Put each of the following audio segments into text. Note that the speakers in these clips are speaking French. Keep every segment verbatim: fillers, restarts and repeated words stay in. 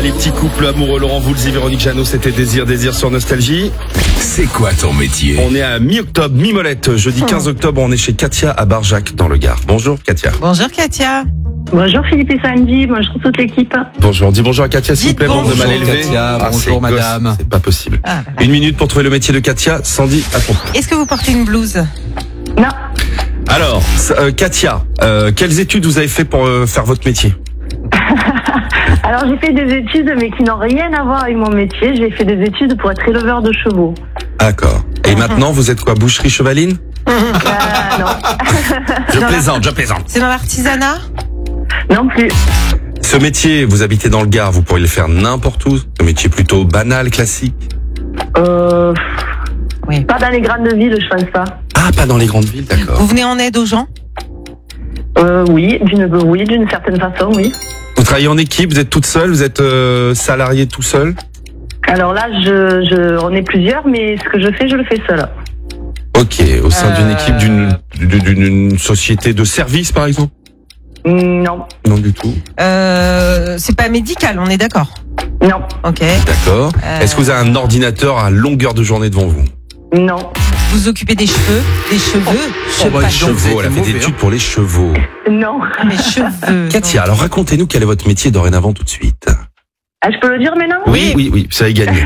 les petits couples amoureux, Laurent Voulzy, Véronique Jeannot, c'était Désir, Désir sur Nostalgie. C'est quoi ton métier? On est à mi-octobre, mi-molette, jeudi quinze octobre, on est chez Katia à Barjac dans le Gard. Bonjour Katia. Bonjour Katia. Bonjour Philippe et Sandy, bonjour toute l'équipe. Bonjour, dis bonjour à Katia s'il vous plaît, bande de mal élevés. Katia, Ah, bonjour c'est madame. gosse, c'est pas possible. Ah, bah. Une minute pour trouver le métier de Katia, Sandy, à ton. Est-ce que vous portez une blouse? Non, Alors, euh, Katia, euh, quelles études vous avez fait pour euh, faire votre métier? alors j'ai fait des études mais qui n'ont rien à voir avec mon métier. J'ai fait des études pour être éleveur de chevaux. D'accord. Et maintenant, vous êtes quoi, boucherie chevaline? Euh, non. Je plaisante, je plaisante. C'est dans l'artisanat? Non plus. Ce métier, vous habitez dans le Gard, vous pourriez le faire n'importe où. Ce métier plutôt banal, classique. Euh, Oui. pas dans les grandes villes, je pense pas. Ah, pas dans les grandes villes, d'accord. Vous venez en aide aux gens? Euh, oui, d'une oui, d'une certaine façon, oui. Vous travaillez en équipe, vous êtes toute seule, vous êtes euh, salarié tout seul? Alors là, je, je, on est plusieurs, mais ce que je fais, je le fais seule. Ok, au sein d'une Euh. équipe d'une d'une d'une société de service par exemple? Non, Non du tout. Euh, c'est pas médical, on est d'accord? non, Ok. D'accord. Euh. Est-ce que vous avez un ordinateur à longueur de journée devant vous? non, Vous vous occupez des cheveux? Des cheveux? Oh, bah, pas les chevaux, elle a fait des études pour les chevaux. non. Ah, mes cheveux. Katia, alors racontez-nous quel est votre métier dorénavant tout de suite. Ah, je peux le dire maintenant? Oui, oui, oui, ça a gagné.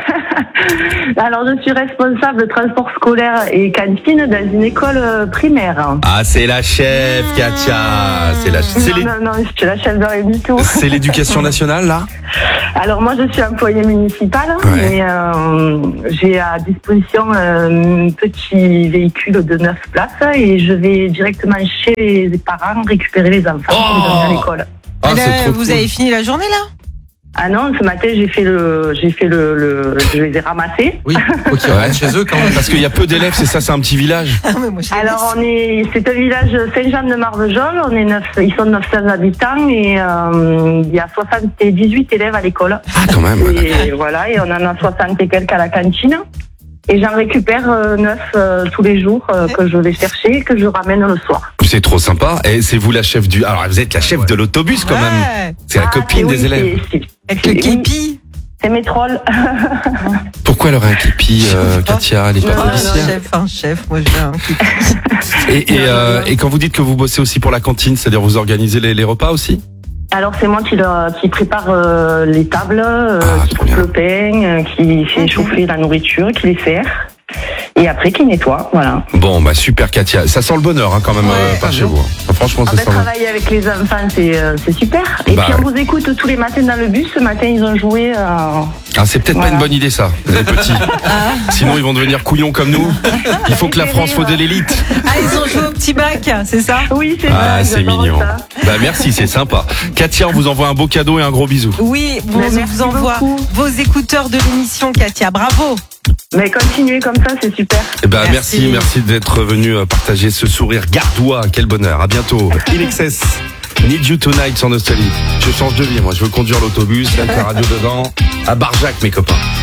Alors, je suis responsable de transport scolaire et cantine dans une école euh, primaire. Ah, c'est la chef, Katia. C'est la c'est Non, l'é- non, non, je suis la chef de rien du tout. c'est l'éducation nationale là? Alors, moi, je suis employée municipale, Ouais. mais euh, j'ai à disposition euh, un petit véhicule de neuf places et je vais directement chez les parents récupérer les enfants pour les emmener à l'école. Ah, Là, c'est trop vous cool. avez fini la journée là? Ah non, ce matin, j'ai fait le, j'ai fait le, le je les ai ramassés. Oui, faut qu'ils rentrent chez eux quand même. Parce qu'il y a peu d'élèves, c'est ça, c'est un petit village. Ah, mais moi, je les Alors, laisse. on est, c'est un village Saint-Jean-de-Marvejols. On est neuf, ils sont neuf cents habitants et euh, il y a soixante-dix-huit élèves à l'école. Ah, quand même. Et voilà, et on en a soixante et quelques à la cantine. Et j'en récupère euh, neuf euh, tous les jours euh, que je vais chercher et que je ramène le soir. C'est trop sympa. Et c'est vous la chef du. Alors, vous êtes la chef de l'autobus quand même. Ouais. C'est la Ah, copine oui, des élèves. c'est- c'est- Avec le oui, képi. C'est mes trolls. Pourquoi elle aurait un képi, euh, Katia? Elle est pas Non, Un policière? chef, un chef, moi j'ai un képi. Et, et, euh, et quand vous dites que vous bossez aussi pour la cantine, c'est-à-dire vous organisez les, les repas aussi? Alors c'est moi qui, le- qui prépare euh, les tables, euh, Ah, qui trop coupe bien. le pain, euh, qui fait Ok. chauffer la nourriture, qui les sert. Et après qui nettoie, voilà. Bon, bah super Katia. Ça sent le bonheur hein, quand même Ouais, euh, par ah chez bon. vous. hein. Franchement, Ah ça ben, sent bon. travailler avec les enfants, c'est euh, c'est super. Et Bah, puis on ouais. vous écoute tous les matins dans le bus. Ce matin, ils ont joué. Euh... Ah, c'est peut-être Voilà. pas une bonne idée ça, les petits. Sinon, ils vont devenir couillons comme nous. Il faut que la France soit de l'élite. Ah, ils ont joué au petit bac, c'est ça? Oui, c'est Ah, ça. c'est j'adore mignon. ça. Bah merci, c'est sympa. Katia, on vous envoie un beau cadeau et un gros bisou. Oui, on Mais vous merci envoie beaucoup. vos écouteurs de l'émission, Katia. Bravo. Mais continuez comme ça, c'est super. Eh ben merci, Merci. merci d'être venu euh, partager ce sourire gardois. Quel bonheur. À bientôt. In Excess, Need You Tonight sur Nostalgie. Je change de vie, moi. Je veux conduire l'autobus, mettre la radio dedans. À Barjac, mes copains.